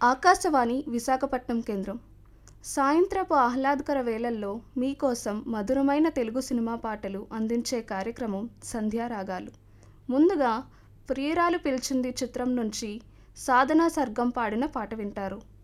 ఆకాశవాణి విశాఖపట్నం కేంద్రం. సాయంత్రపు ఆహ్లాదకర వేళల్లో మీకోసం మధురమైన తెలుగు సినిమా పాటలు అందించే కార్యక్రమం సంధ్యారాగాలు. ముందుగా ప్రియురాలు పిలిచింది చిత్రం నుంచి సాధనా సర్గం పాడిన పాట వింటారు.